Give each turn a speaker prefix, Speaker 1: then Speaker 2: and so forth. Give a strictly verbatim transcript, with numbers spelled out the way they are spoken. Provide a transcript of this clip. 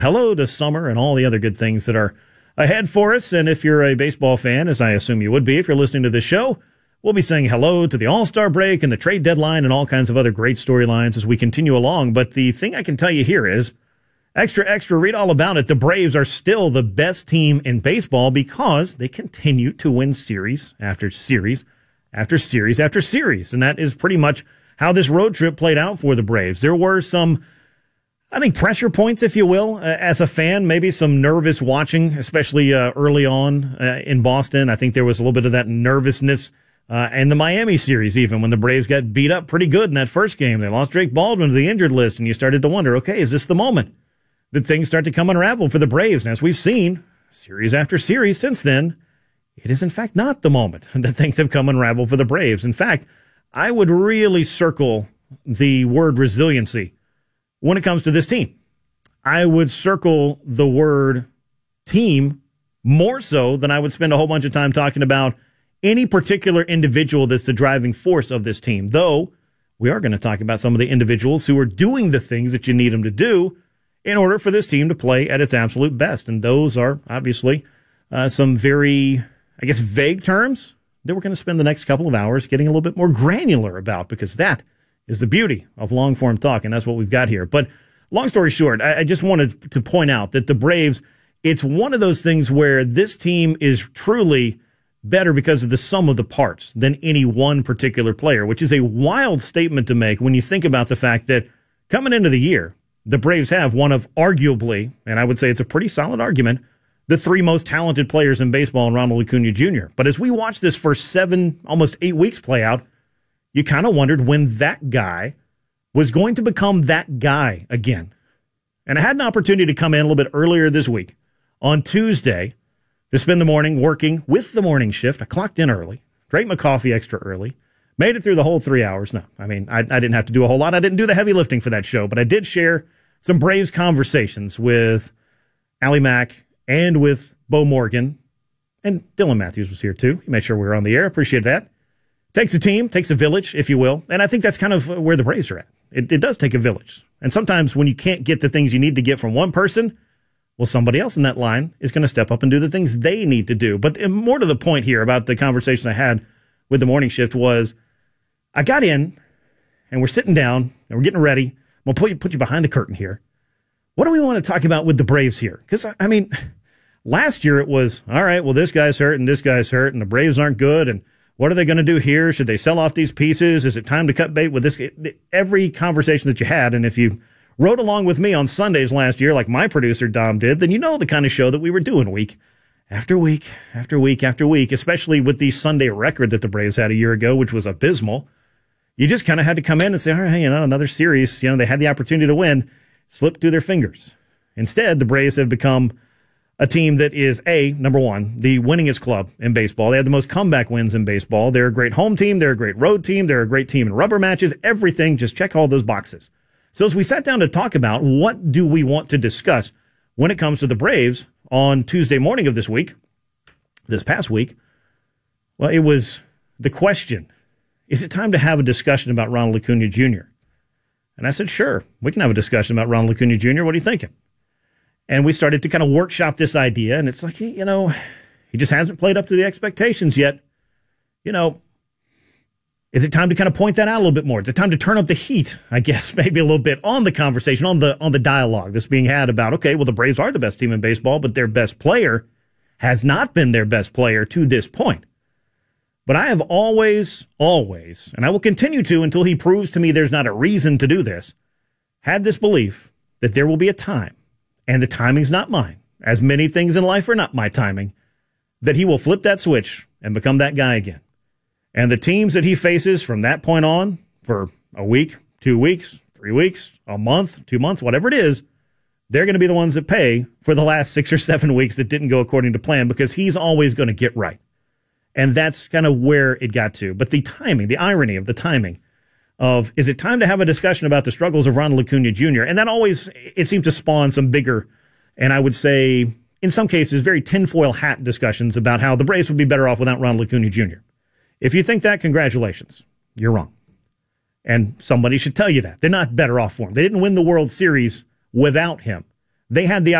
Speaker 1: Hello to summer and all the other good things that are ahead for us. And if you're a baseball fan, as I assume you would be if you're listening to this show, we'll be saying hello to the All-Star break and the trade deadline and all kinds of other great storylines as we continue along. But the thing I can tell you here is, extra, extra, read all about it. The Braves are still the best team in baseball because they continue to win series after series after series after series. And that is pretty much how this road trip played out for the Braves. There were some, I think, pressure points, if you will, uh, as a fan, maybe some nervous watching, especially uh, early on uh, in Boston. I think there was a little bit of that nervousness uh, in the Miami series, even when the Braves got beat up pretty good in that first game. They lost Drake Baldwin to the injured list, and you started to wonder, okay, is this the moment that things start to come unravel for the Braves? And as we've seen, series after series since then, it is in fact not the moment that things have come unravel for the Braves. In fact, I would really circle the word resiliency when it comes to this team. I would circle the word team more so than I would spend a whole bunch of time talking about any particular individual that's the driving force of this team, though we are going to talk about some of the individuals who are doing the things that you need them to do in order for this team to play at its absolute best. And those are obviously uh, some very, I guess, vague terms that we're going to spend the next couple of hours getting a little bit more granular about, because that is the beauty of long-form talk, and that's what we've got here. But long story short, I, I just wanted to point out that the Braves, it's one of those things where this team is truly better because of the sum of the parts than any one particular player, which is a wild statement to make when you think about the fact that coming into the year, the Braves have one of arguably, and I would say it's a pretty solid argument, the three most talented players in baseball in Ronald Acuna Junior But as we watch this first seven, almost eight weeks play out, you kind of wondered when that guy was going to become that guy again. And I had an opportunity to come in a little bit earlier this week on Tuesday to spend the morning working with the morning shift. I clocked in early, drank my coffee extra early, made it through the whole three hours. No, I mean, I, I didn't have to do a whole lot. I didn't do the heavy lifting for that show, but I did share some Braves conversations with Allie Mack and with Bo Morgan, and Dylan Matthews was here too. He made sure we were on the air. Appreciate that. Takes a team, takes a village, if you will. And I think that's kind of where the Braves are at. It, it does take a village. And sometimes when you can't get the things you need to get from one person, well, somebody else in that line is going to step up and do the ththings they need to do. But more to the point here about the conversation I had with the morning shift was, I got in, and we're sitting down, and we're getting ready. I'm going to put you, put you behind the curtain here. What do we want to talk about with the Braves here? Because, I mean, last year it was, all right, well, this guy's hurt, and this guy's hurt, and the Braves aren't good, and what are they going to do here? Should they sell off these pieces? Is it time to cut bait with this? Every conversation that you had, and if you rode along with me on Sundays last year, like my producer Dom did, then you know the kind of show that we were doing week after week after week after week, especially with the Sunday record that the Braves had a year ago, which was abysmal. You just kind of had to come in and say, all right, you know, another series, you know, they had the opportunity to win, slipped through their fingers. Instead, the Braves have become a team that is, A, number one, the winningest club in baseball. They have the most comeback wins in baseball. They're a great home team. They're a great road team. They're a great team in rubber matches. Everything, just check all those boxes. So as we sat down to talk about what do we want to discuss when it comes to the Braves on Tuesday morning of this week, this past week, well, it was the question, is it time to have a discussion about Ronald Acuna Junior? And I said, sure, we can have a discussion about Ronald Acuna Junior What are you thinking? And we started to kind of workshop this idea, and it's like, you know, he just hasn't played up to the expectations yet. You know, is it time to kind of point that out a little bit more? Is it time to turn up the heat, I guess, maybe a little bit on the conversation, on the on the dialogue that's being had about, okay, well, the Braves are the best team in baseball, but their best player has not been their best player to this point. But I have always, always, and I will continue to until he proves to me there's not a reason to do this, had this belief that there will be a time, and the timing's not mine, as many things in life are not my timing, that he will flip that switch and become that guy again. And the teams that he faces from that point on, for a week, two weeks, three weeks, a month, two months, whatever it is, they're going to be the ones that pay for the last six or seven weeks that didn't go according to plan, because he's always going to get right. And that's kind of where it got to. But the timing, the irony of the timing of, is it time to have a discussion about the struggles of Ronald Acuna Junior? And that always, it seemed to spawn some bigger, and I would say, in some cases, very tinfoil hat discussions about how the Braves would be better off without Ronald Acuna Junior If you think that, congratulations. You're wrong. And somebody should tell you that. They're not better off for him. They didn't win the World Series without him. they had the